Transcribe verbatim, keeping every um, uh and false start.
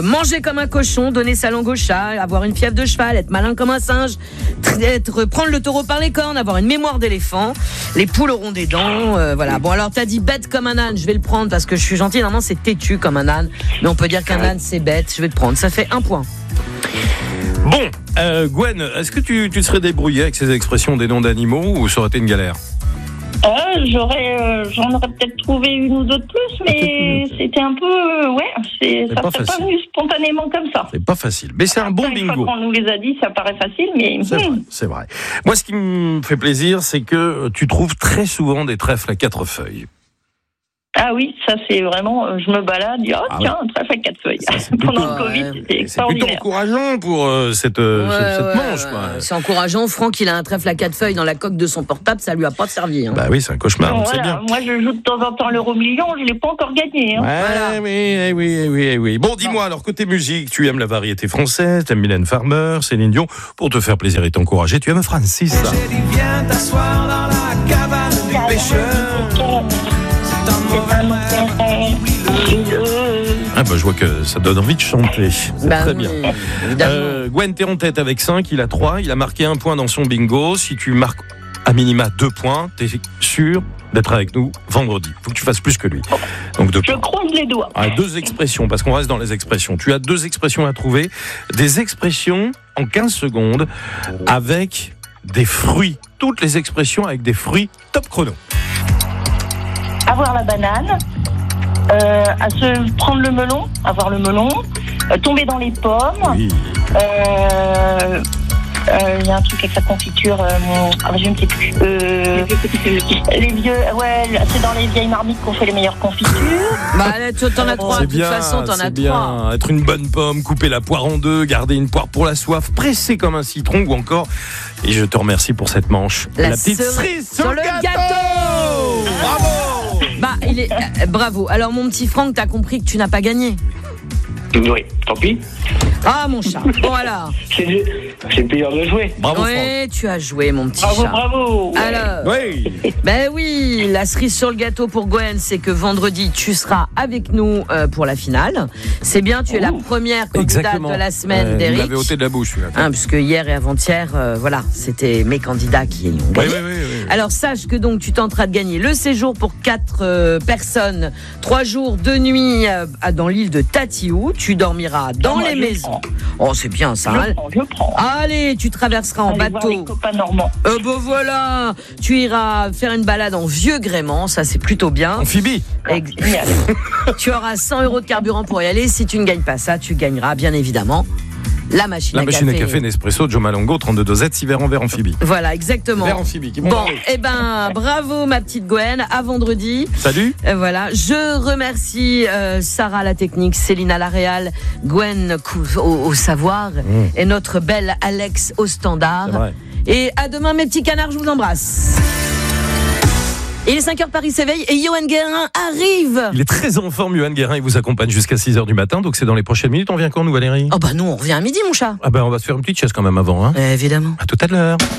manger comme un cochon, donner sa langue au chat, avoir une fièvre de cheval, être malin comme un singe, être, prendre le taureau par les cornes, avoir une mémoire d'éléphant. Les poules auront des dents. Euh, voilà. Bon, alors t'as dit bête comme un âne, je vais le prendre parce que je suis gentil. Normalement, c'est têtu comme un âne, mais on peut dire qu'un âne c'est bête. Je vais te prendre. Ça fait un point. Bon, euh, Gwen, est-ce que tu, tu serais débrouillée avec ces expressions des noms d'animaux ou ça aurait été une galère? Euh, j'aurais, euh, j'en aurais peut-être trouvé une ou deux de plus, mais c'était un peu, euh, ouais, c'est, c'est ça pas serait facile. pas venu spontanément comme ça. C'est pas facile, mais c'est un bon Après, une bingo. fois qu'on nous les a dit, ça paraît facile, mais C'est hmm. vrai, c'est vrai. Moi, ce qui me fait plaisir, c'est que tu trouves très souvent des trèfles à quatre feuilles. Ah oui, ça c'est vraiment, euh, je me balade, je dis, oh Ah tiens, un trèfle à quatre feuilles. Ça, c'est Pendant plutôt- le Covid, ouais, c'était C'est plutôt extraordinaire. encourageant pour euh, cette, euh, Ouais, cette, cette ouais, manche. ouais. Quoi. C'est encourageant. Franck, il a un trèfle à quatre feuilles dans la coque de son portable, ça lui a pas servi. Hein. Bah oui, c'est un cauchemar, Bon, on sait voilà. bien. Moi je joue de temps en temps l'euro million, je l'ai pas encore gagné. Hein. Ouais, Voilà. oui, eh oui, eh oui, eh oui. Bon, dis-moi, alors, côté musique, tu aimes la variété française, tu aimes Mylène Farmer, Céline Dion. Pour te faire plaisir et t'encourager, tu aimes Francis. Chérie, viens t'asseoir dans la cabane du pêcheur. C'est un mauvais rêve. Ah bah, je vois que ça donne envie de chanter. C'est Bah très oui, bien. évidemment. Euh, Gwen, t'es en tête avec cinq, il a trois, il a marqué un point dans son bingo. Si tu marques à minima deux points, t'es sûr d'être avec nous vendredi. Faut que tu fasses plus que lui. Donc deux Je points. croise les doigts. Ah, deux expressions, parce qu'on reste dans les expressions. Tu as deux expressions à trouver. Des expressions en quinze secondes avec des fruits. Toutes les expressions avec des fruits. Top chrono. Avoir la banane, euh, à se prendre le melon, avoir le melon, euh, tomber dans les pommes. Oui. Euh, euh, il y a un truc avec la confiture. Euh, ah, je ne sais plus. Euh, les vieux, ouais, c'est dans les vieilles marmites qu'on fait les meilleures confitures. Bah, là, tu- t'en as trois. C'est De toute bien, façon, t'en c'est as bien. trois. Être une bonne pomme, couper la poire en deux, garder une poire pour la soif, presser comme un citron ou encore. Et je te remercie pour cette manche. La petite cerise cerise sur le gâteau. Bravo. Bah, il est euh, bravo. Alors, mon petit Franck, t'as compris que tu n'as pas gagné. Oui, tant pis. Ah, mon chat. Bon, alors. C'est, c'est pire de jouer. Bravo Franck. Oui, tu as joué, mon petit Bravo, chat. bravo. Ouais. Alors. Oui. Ben oui, la cerise sur le gâteau pour Gwen, c'est que vendredi, tu seras avec nous euh, pour la finale. C'est bien, tu es la première candidate Exactement. de la semaine Euh, Vous d'Eric. l'avez ôté de la bouche, celui-là. Hein, puisque hier et avant-hier, euh, voilà, c'était mes candidats qui ont Oui, gagné. oui, oui, oui. Alors sache que donc tu tenteras de gagner le séjour pour quatre euh, personnes, trois jours, deux nuits euh, dans l'île de Tatiou. Tu dormiras dans moi, les je maisons. prends. Oh, c'est bien ça. hein. Je prends, je prends. Allez, tu traverseras en Allez voir les bateau. copains normands. Euh, ben voilà, tu iras faire une balade en vieux gréement, ça c'est plutôt bien. Amphibie. Ex- Génial. Tu auras cent euros de carburant pour y aller. Si tu ne gagnes pas ça, tu gagneras bien évidemment la machine, La à, machine café. à café Nespresso, Joe Malongo, trente-deux dosettes, six verres en verre amphibie. Voilà, exactement. Verre amphibie, qui vont Bon, dans l'eau. eh ben, bravo ma petite Gwen, à vendredi. Salut. Euh, voilà, je remercie euh, Sarah à la technique, Céline à la réal, Gwen cou- au, au savoir et notre belle Alex au C'est standard. vrai. Et à demain mes petits canards, je vous embrasse. Il est cinq heures, Paris s'éveille et Johan Guérin arrive. Il est très en forme, Johan Guérin. Il vous accompagne jusqu'à six heures du matin. Donc c'est dans les prochaines minutes. On vient quand, nous, Valérie? Oh bah nous on revient à midi mon chat. Ah ben, on va se faire une petite chaise quand même avant. Hein. Euh, évidemment. À tout à l'heure.